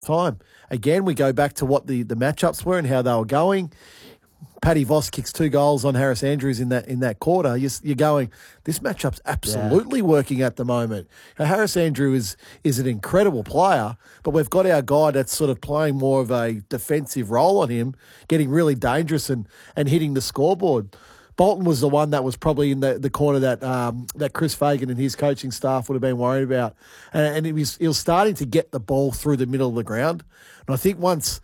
time. Again, we go back to what the matchups were and how they were going. Paddy Voss kicks 2 goals on Harris Andrews in that quarter. You're going, this matchup's absolutely working at the moment. Now, Harris Andrews is an incredible player, but we've got our guy that's sort of playing more of a defensive role on him, getting really dangerous and hitting the scoreboard. Bolton was the one that was probably in the corner that Chris Fagan and his coaching staff would have been worried about. And he was starting to get the ball through the middle of the ground. And I think once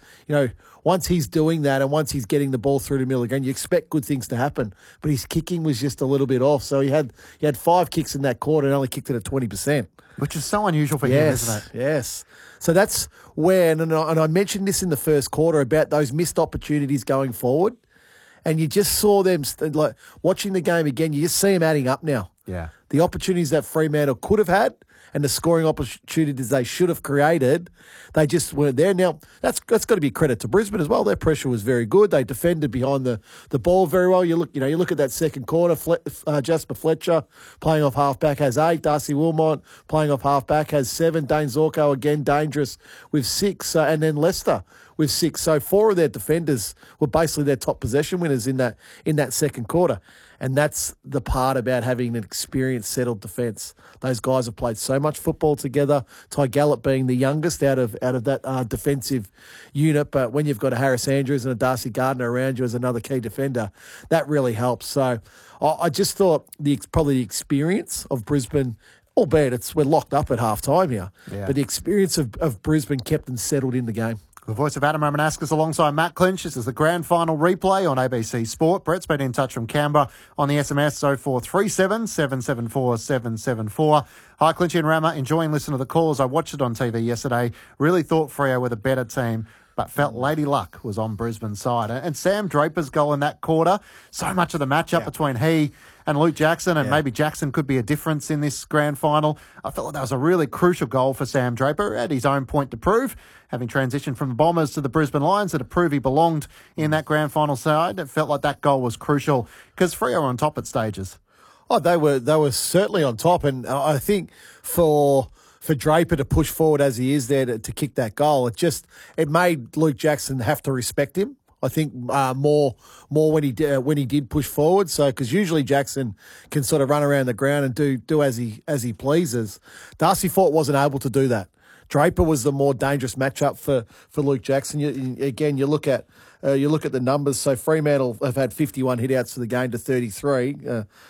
he's doing that and once he's getting the ball through the middle of the ground, you expect good things to happen. But his kicking was just a little bit off. So he had 5 kicks in that quarter and only kicked it at 20%. Which is so unusual for him, isn't it? Yes. So that's where, and I mentioned this in the first quarter about those missed opportunities going forward. And you just saw them, like watching the game again, you just see them adding up now. Yeah. The opportunities that Fremantle could have had and the scoring opportunities they should have created, they just weren't there. Now, that's got to be credit to Brisbane as well. Their pressure was very good. They defended behind the ball very well. You look at that second quarter, Jasper Fletcher playing off halfback has 8. Darcy Wilmot playing off halfback has 7. Dane Zorko again dangerous with 6. And then Leicester with 6. So 4 of their defenders were basically their top possession winners in that second quarter. And that's the part about having an experienced, settled defence. Those guys have played so much football together. Ty Gallup being the youngest out of that defensive unit. But when you've got a Harris Andrews and a Darcy Gardner around you as another key defender, that really helps. So I just thought probably the experience of Brisbane, albeit we're locked up at half time here, but the experience of Brisbane kept them settled in the game. The voice of Adam Romanascus alongside Matt Clinch. This is the grand final replay on ABC Sport. Brett's been in touch from Canberra on the SMS 0437 774 774. Hi, Clinchy and Rama. Enjoying listening to the calls. I watched it on TV yesterday. Really thought Freo were the better team, but felt Lady Luck was on Brisbane's side. And Sam Draper's goal in that quarter, so much of the matchup between he and Luke Jackson, and maybe Jackson could be a difference in this grand final. I felt like that was a really crucial goal for Sam Draper at his own point to prove, having transitioned from the Bombers to the Brisbane Lions, to prove he belonged in that grand final side. It felt like that goal was crucial because Freo were on top at stages. Oh, they were certainly on top, and I think for Draper to push forward as he is there to kick that goal, it made Luke Jackson have to respect him. I think more when he did push forward. So because usually Jackson can sort of run around the ground and do as he pleases. Darcy Fort wasn't able to do that. Draper was the more dangerous matchup for Luke Jackson. You look at the numbers. So Fremantle have had 51 hitouts for the game to 33.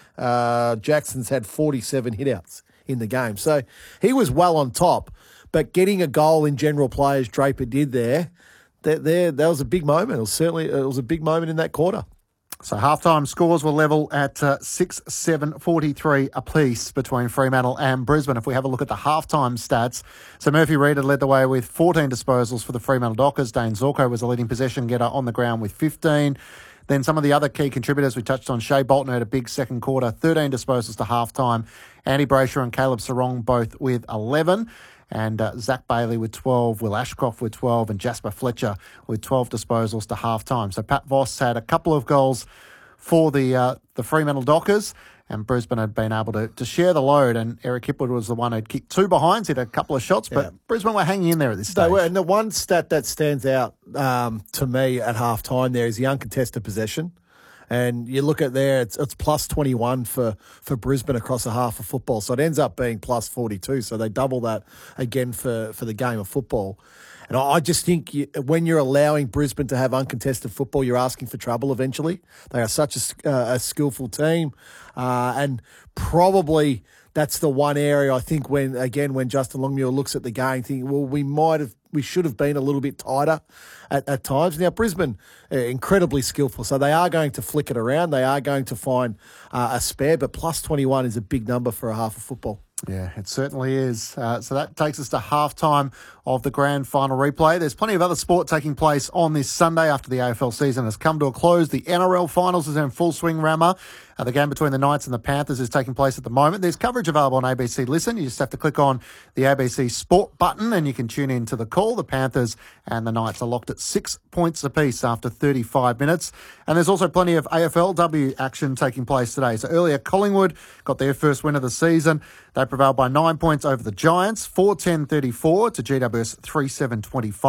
Jackson's had 47 hitouts in the game. So he was well on top, but getting a goal in general play as Draper did there, that was a big moment. It was a big moment in that quarter. So halftime scores were level at 6-7-43 apiece between Fremantle and Brisbane. If we have a look at the halftime stats, so Murphy Reid had led the way with 14 disposals for the Fremantle Dockers. Dane Zorko was a leading possession getter on the ground with 15. Then some of the other key contributors we touched on, Shea Bolton had a big second quarter, 13 disposals to halftime. Andy Brayshaw and Caleb Sarong both with 11. And Zach Bailey with 12, Will Ashcroft with 12, and Jasper Fletcher with 12 disposals to half-time. So Pat Voss had a couple of goals for the Fremantle Dockers, and Brisbane had been able to share the load, and Eric Hipwood was the one who'd kicked 2 behinds, hit a couple of shots, but Brisbane were hanging in there at this stage. They were, and the one stat that stands out to me at half-time there is the uncontested possession. And you look at there, it's plus 21 for Brisbane across a half of football. So it ends up being plus 42. So they double that again for the game of football. And I just think when you're allowing Brisbane to have uncontested football, you're asking for trouble eventually. They are such a skillful team. And probably that's the one area I think when Justin Longmuir looks at the game, thinking, well, we should have been a little bit tighter at times. Now, Brisbane, incredibly skillful, so they are going to flick it around. They are going to find a spare, but plus 21 is a big number for a half of football. Yeah, it certainly is. So that takes us to halftime of the grand final replay. There's plenty of other sport taking place on this Sunday after the AFL season has come to a close. The NRL finals is in full swing, Rama. The game between the Knights and the Panthers is taking place at the moment. There's coverage available on ABC Listen. You just have to click on the ABC Sport button and you can tune in to the call. The Panthers and the Knights are locked at 6 points apiece after 35 minutes. And there's also plenty of AFLW action taking place today. So earlier, Collingwood got their first win of the season. They prevailed by 9 points over the Giants, 4-10-34 to GWS 3-7-25.